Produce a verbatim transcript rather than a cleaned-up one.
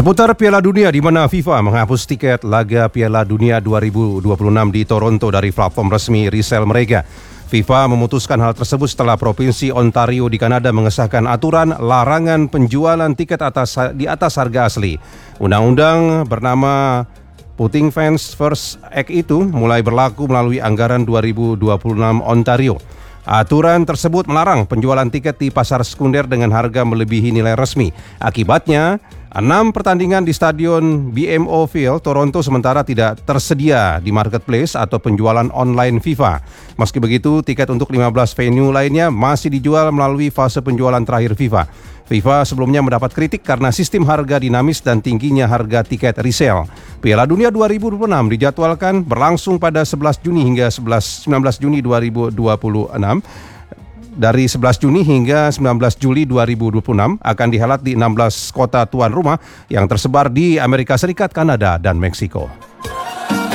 Seputar Piala Dunia, di mana FIFA menghapus tiket laga Piala Dunia dua ribu dua puluh enam di Toronto dari platform resmi resell mereka. FIFA memutuskan hal tersebut setelah Provinsi Ontario di Kanada mengesahkan aturan larangan penjualan tiket atas di atas harga asli. Undang-undang bernama Putting Fans First Act itu mulai berlaku melalui anggaran dua ribu dua puluh enam Ontario. Aturan tersebut melarang penjualan tiket di pasar sekunder dengan harga melebihi nilai resmi. Akibatnya, enam pertandingan di Stadion B M O Field, Toronto sementara tidak tersedia di marketplace atau penjualan online FIFA. Meski begitu, tiket untuk lima belas venue lainnya masih dijual melalui fase penjualan terakhir FIFA. FIFA sebelumnya mendapat kritik karena sistem harga dinamis dan tingginya harga tiket resale. Piala Dunia dua ribu dua puluh enam dijadwalkan berlangsung pada sebelas Juni hingga sembilan belas Juni dua ribu dua puluh enam. Dari sebelas Juni hingga sembilan belas Juli dua ribu dua puluh enam akan dihelat di enam belas kota tuan rumah yang tersebar di Amerika Serikat, Kanada, dan Meksiko.